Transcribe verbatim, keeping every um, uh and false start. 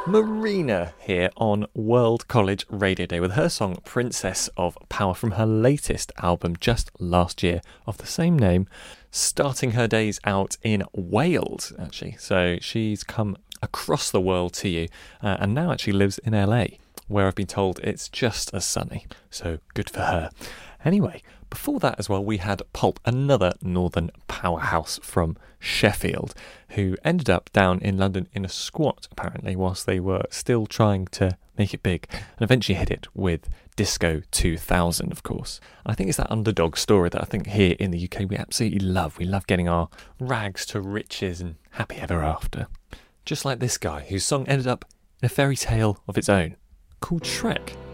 Marina here on World College Radio Day with her song Princess of Power from her latest album just last year of the same name, starting her days out in Wales, actually. So she's come across the world to you uh, and now actually lives in L A, where I've been told it's just as sunny. So good for her. Anyway, before that as well, we had Pulp, another northern powerhouse from Sheffield, who ended up down in London in a squat, apparently, whilst they were still trying to make it big, and eventually hit it with Disco two thousand, of course. And I think it's that underdog story that I think here in the U K we absolutely love. We love getting our rags to riches and happy ever after. Just like this guy, whose song ended up in a fairy tale of its own, called Shrek.